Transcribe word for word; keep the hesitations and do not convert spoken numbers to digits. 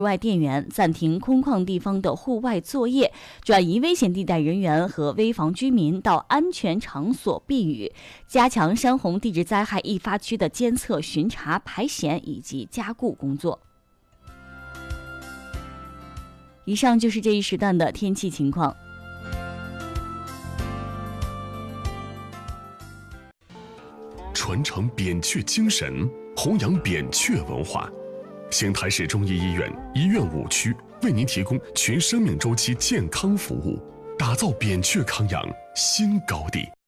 外电源，暂停空旷地方的户外作业，转移危险地带人员和危房居民到安全场所避雨，加强山洪地质灾害易发区的监测、巡查、排险以及加固工作。以上就是这一时段的天气情况。 传承扁鹊精神，弘扬扁鹊文化。邢台市中医医院医院五区为您提供全生命周期健康服务，打造扁鹊康养新高地。